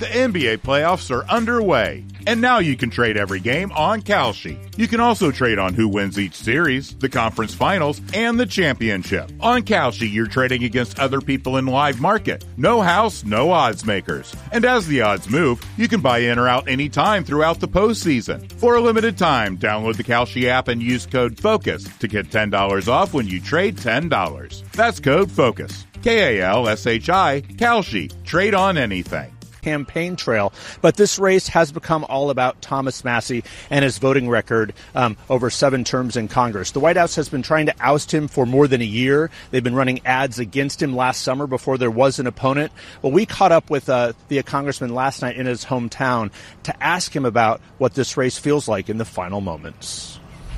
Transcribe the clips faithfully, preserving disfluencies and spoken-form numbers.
The N B A playoffs are underway, and now you can trade every game on Kalshi. You can also trade on who wins each series, the conference finals, and the championship. On Kalshi, you're trading against other people in live market. No house, no odds makers. And as the odds move, you can buy in or out anytime throughout the postseason. For a limited time, download the Kalshi app and use code FOCUS to get ten dollars off when you trade ten dollars. That's code FOCUS. K A L S H I, Kalshi. Trade on anything. Campaign trail, but this race has become all about Thomas Massie and his voting record um, over seven terms in Congress. The White House has been trying to oust him for more than a year. They've been running ads against him last summer before there was an opponent. Well, we caught up with uh, the congressman last night in his hometown to ask him about what this race feels like in the final moments.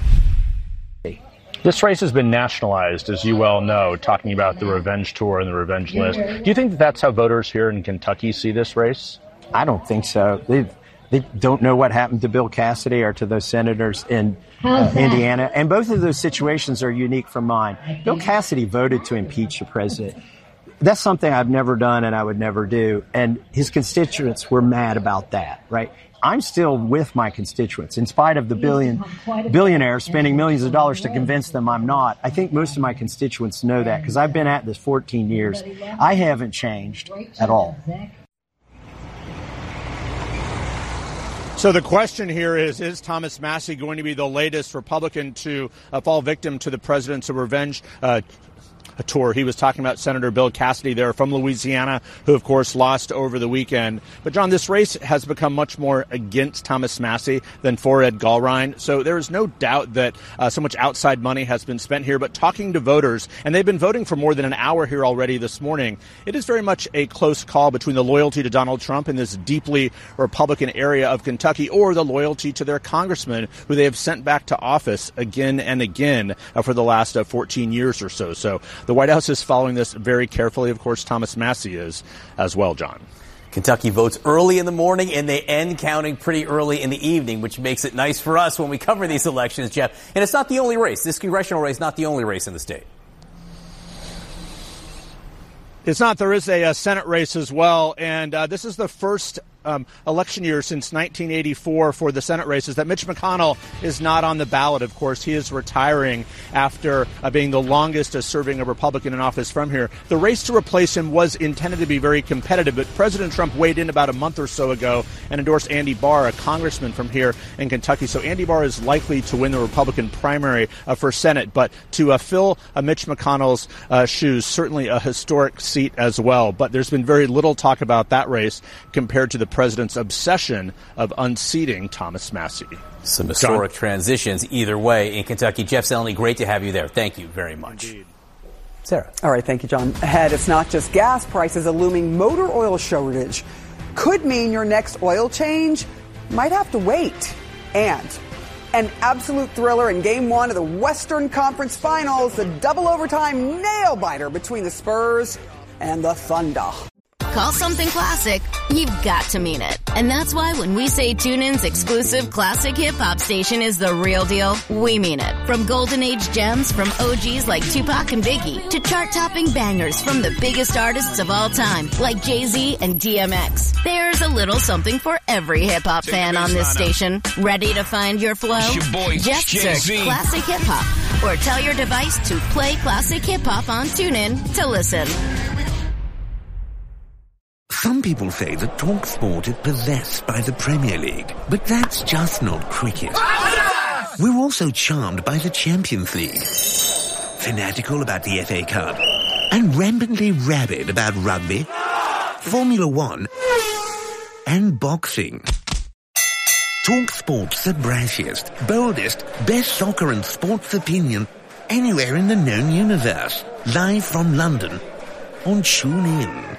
This race has been nationalized, as you well know, talking about the revenge tour and the revenge list. Do you think that that's how voters here in Kentucky see this race? I don't think so. They they don't know what happened to Bill Cassidy or to those senators in uh, Indiana. And both of those situations are unique from mine. Bill Cassidy voted to impeach the president. That's something I've never done and I would never do. And his constituents were mad about that, right? I'm still with my constituents. In spite of the billion billionaires spending millions of dollars to convince them I'm not, I think most of my constituents know that because I've been at this fourteen years. I haven't changed at all. So the question here is, is Thomas Massie going to be the latest Republican to uh, fall victim to the president's revenge uh, a tour? He was talking about Senator Bill Cassidy there from Louisiana, who, of course, lost over the weekend. But, John, this race has become much more against Thomas Massie than for Ed Gallrein. So there is no doubt that uh, so much outside money has been spent here. But talking to voters, and they've been voting for more than an hour here already this morning, it is very much a close call between the loyalty to Donald Trump in this deeply Republican area of Kentucky or the loyalty to their congressman, who they have sent back to office again and again uh, for the last uh, fourteen years or so. So the White House is following this very carefully. Of course, Thomas Massie is as well, John. Kentucky votes early in the morning, and they end counting pretty early in the evening, which makes it nice for us when we cover these elections, Jeff. And it's not the only race. This congressional race is not the only race in the state. It's not. There is a, a Senate race as well, and uh, this is the first Um, election year since nineteen eighty-four for the Senate races that Mitch McConnell is not on the ballot. Of course, he is retiring after uh, being the longest uh, serving a Republican in office from here. The race to replace him was intended to be very competitive, but President Trump weighed in about a month or so ago and endorsed Andy Barr, a congressman from here in Kentucky. So Andy Barr is likely to win the Republican primary uh, for Senate, but to uh, fill uh, Mitch McConnell's uh, shoes, certainly a historic seat as well. But there's been very little talk about that race compared to the president's obsession of unseating Thomas Massie. Some historic John. transitions either way in Kentucky. Jeff Zeleny, great to have you there. Thank you very much. Indeed. Sarah. All right, thank you, John. Ahead, it's not just gas prices. A looming motor oil shortage could mean your next oil change might have to wait. And an absolute thriller in game one of the Western Conference Finals, the double overtime nail-biter between the Spurs and the Thunder. Call something classic, you've got to mean it. And that's why when we say TuneIn's exclusive classic hip-hop station is the real deal, we mean it. From golden age gems from O Gs like Tupac and Biggie to chart-topping bangers from the biggest artists of all time like Jay-Z and D M X. There's a little something for every hip-hop fan on this station. Ready to find your flow? Your boy, Just Jay-Z. search Classic Hip-Hop or tell your device to play Classic Hip-Hop on TuneIn to listen. Some people say that TalkSport is possessed by the Premier League, but that's just not cricket. We're also charmed by the Champions League, fanatical about the F A Cup, and rampantly rabid about rugby, Formula One, and boxing. TalkSport's the brashiest, boldest, best soccer and sports opinion anywhere in the known universe. Live from London on TuneIn.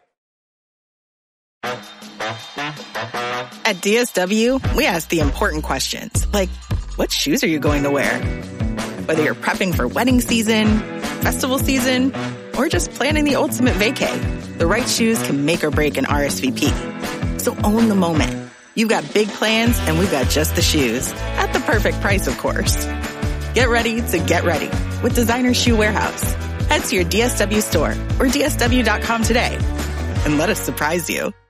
At D S W, we ask the important questions, like, what shoes are you going to wear? Whether you're prepping for wedding season, festival season, or just planning the ultimate vacay, the right shoes can make or break an R S V P. So own the moment. You've got big plans, and we've got just the shoes. At the perfect price, of course. Get ready to get ready with Designer Shoe Warehouse. Head to your D S W store or D S W dot com today, and let us surprise you.